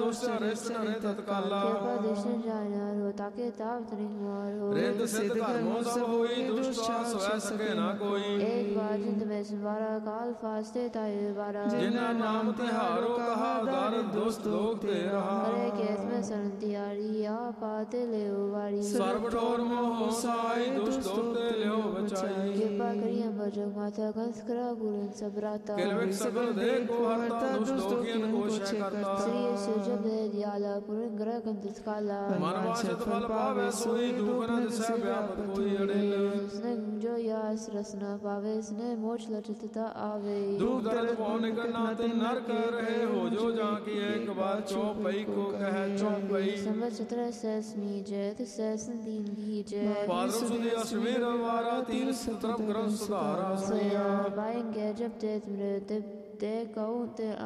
दुष्ट अरिष्ट नरे तत्काला ताके ताप त्रिमार रिद्ध सिद्ध कर्मों सब होई दुष्ट सह सके ना कोई एक बार जिंद में सवारा काल फास्ते ताये बारा जिन्ना नाम तिहारो कहा दर दुष्ट लोग ते रहा करे केस में सरंतियारी आ पाते ले वारी सर्व ठोर मोह साई दुष्ट लोग ते लियो बचाई कृपा करिए बजग माता कंस करा गुरु सब राता किलविक सकल देह को हरता दुष्ट लोकियन को क्षय करता श्री सुजब दे दियाला पुरन ग्रह कंस काला मन वांछित फल पावे सोई दुख न दिसै व्यापक कोई अड़ेल स्नेह जो यास रसना पावे स्नेह मोक्ष लचितता आवे दुख दर्द पौन करना ते नरक रहे हो जो जा की एक बार चौपई को कह चौपई संवत्सर सैसनी जय सैसन दीन की जय पादरों सुधी अष्टमी रविवारा तीन तरफ ग्रंथ सुधारा पाएंगे जब ते मृत ते कहूँ ते